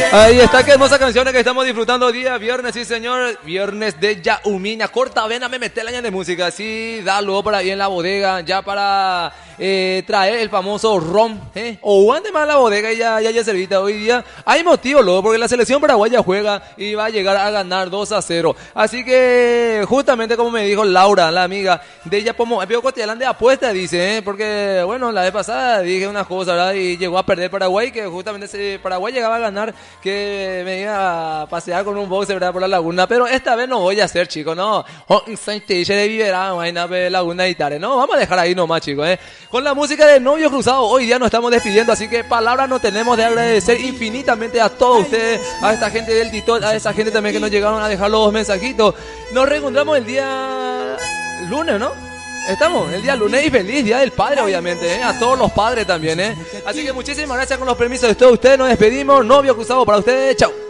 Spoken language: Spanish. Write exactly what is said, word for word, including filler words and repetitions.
Ahí está, qué hermosa canción que estamos disfrutando día viernes, sí señor, viernes de Yaumina, corta vena, me mete el año de música, sí, dalo por ahí en la bodega, ya para eh, traer el famoso rom, ¿eh? O ande más la bodega y ya, ya, ya servita hoy día. Hay motivo luego, porque la selección paraguaya juega y va a llegar a ganar dos a cero, así que justamente como me dijo Laura, la amiga de ella, como veo cotidiano de apuesta, dice, ¿eh? Porque bueno, la vez pasada dije una cosa, ¿verdad? Y llegó a perder Paraguay, que justamente si Paraguay llegaba a ganar, que me iba a pasear con un boxer, ¿verdad? Por la laguna, pero esta vez no voy a hacer, chicos, no. de Viverá, vaina de Laguna y Tare, no, vamos a dejar ahí nomás, chicos, ¿eh? Con la música de Novio Cruzado, hoy día nos estamos despidiendo, así que palabras no tenemos de agradecer infinitamente a todos ustedes, a esta gente del TikTok, a esa gente también que nos llegaron a dejar los mensajitos. Nos reencontramos el día lunes, ¿no? Estamos el día lunes y feliz día del padre, obviamente, ¿eh? A todos los padres también, ¿eh? Así que muchísimas gracias con los permisos de todos ustedes. Nos despedimos. Novio Cruzado para ustedes. Chau.